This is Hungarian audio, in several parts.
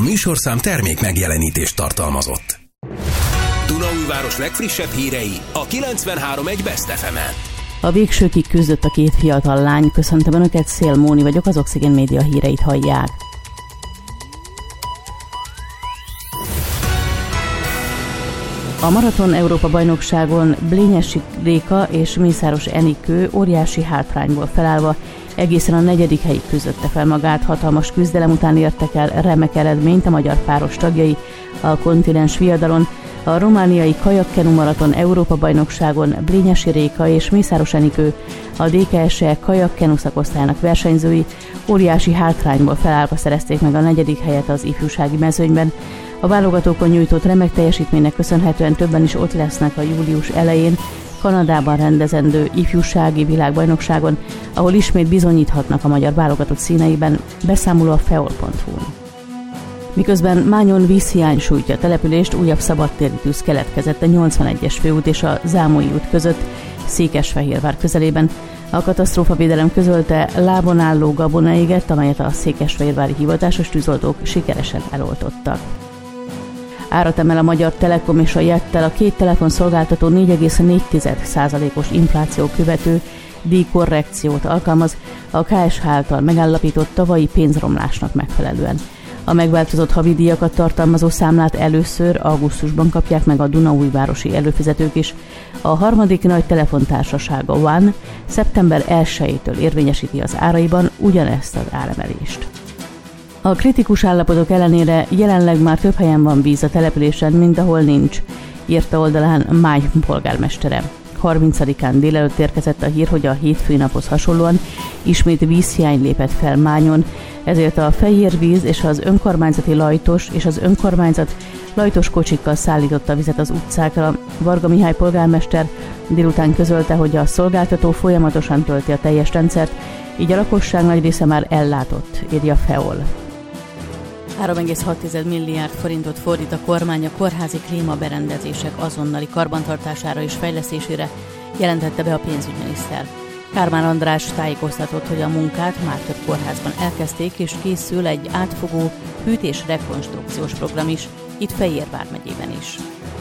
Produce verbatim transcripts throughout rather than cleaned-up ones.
műsorszám termék megjelenítést tartalmazott. Dunaújváros legfrissebb hírei a kilencvenhárom egész egy Best ef emen. A végsőkig küzdött a két fiatal lány. Köszöntöm Önöket, Szél Móni vagyok, az Oxigén Média híreit hallják. A Maraton Európa-bajnokságon Blényesi Réka és Mészáros Enikő óriási hátrányból felállva egészen a negyedik helyig küzdötte fel magát. Hatalmas küzdelem után értek el remek eredményt a magyar páros tagjai a kontinens viadalon. A romániai kajakkenu maraton Európa-bajnokságon Blényesi Réka és Mészáros Enikő, a dé ká es e kajakkenu szakosztályának versenyzői óriási hátrányból felállva szerezték meg a negyedik helyet az ifjúsági mezőnyben. A válogatókon nyújtott remek teljesítménynek köszönhetően többen is ott lesznek a július elején Kanadában rendezendő ifjúsági világbajnokságon, ahol ismét bizonyíthatnak a magyar válogatott színeiben, beszámoló a feol pont hu-n. Miközben Mányon vízhiány sújtja a települést, újabb szabadtéri tűz keletkezett a nyolcvanegyes főút és a Zámolyi út között, Székesfehérvár közelében. A katasztrófavédelem közölte, lábon álló gabona égett, amelyet a székesfehérvári hivatásos tűzoltók sikeresen eloltottak. Árat emel a Magyar Telekom és a Jettel, a két telefonszolgáltató négy egész négy százalékos infláció követő díjkorrekciót alkalmaz a ká es há által megállapított tavalyi pénzromlásnak megfelelően. A megváltozott havidíjakat tartalmazó számlát először augusztusban kapják meg a dunaújvárosi előfizetők is. A harmadik nagy telefontársasága One szeptember elsejétől érvényesíti az áraiban ugyanezt az áremelést. A kritikus állapotok ellenére jelenleg már több helyen van víz a településen, mint ahol nincs, írta oldalán Máj polgármestere. harmincadikán délelőtt érkezett a hír, hogy a hétfői naphoz hasonlóan ismét vízhiány lépett fel Mányon, ezért a Fehérvíz és az önkormányzati Lajtos és az önkormányzat lajtos kocsikkal szállította a vizet az utcákra. Varga Mihály polgármester délután közölte, hogy a szolgáltató folyamatosan tölti a teljes rendszert, így a lakosság nagy része már ellátott, írja a feol. három egész hat milliárd forintot fordít a kormány a kórházi klímaberendezések azonnali karbantartására és fejlesztésére, jelentette be a pénzügyminiszter. Kármán András tájékoztatott, hogy a munkát már több kórházban elkezdték, és készül egy átfogó hűtés rekonstrukciós program is, itt Fejérvár megyében is.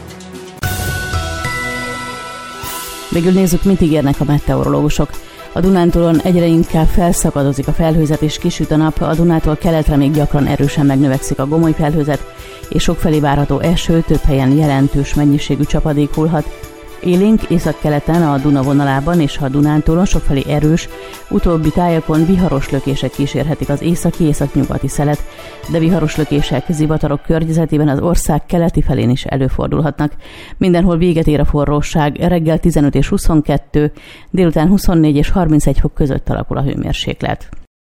Végül nézzük, mit ígérnek a meteorológusok. A Dunántúlon egyre inkább felszakadozik a felhőzet és kisüt a nap, a Dunától keletre még gyakran erősen megnövekszik a gomoly felhőzet, és sokfelé várható eső, több helyen jelentős mennyiségű csapadék hullhat. Élénk északkeleten a Duna vonalában és a Dunántúlon sokfelé erős, utóbbi tájakon viharos lökések kísérhetik az északi északnyugati szelet, de viharos lökések zivatarok környezetében az ország keleti felén is előfordulhatnak. Mindenhol véget ér a forróság, reggel tizenöt és huszonkettő, délután huszonnégy és harmincegy fok között alakul a hőmérséklet.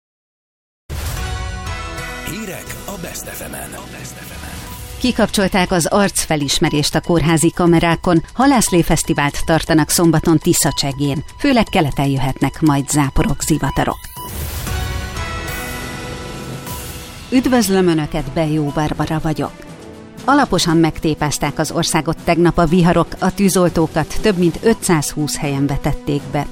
Hírek a Best ef emen. Kikapcsolták az arcfelismerést a kórházi kamerákon, halászléfesztivált tartanak szombaton Tiszacsegén, főleg keleten jöhetnek majd záporok, zivatarok. Üdvözlöm Önöket, Bejó Barbara vagyok. Alaposan megtépázták az országot tegnap a viharok, a tűzoltókat több mint ötszázhúsz helyen vetették be.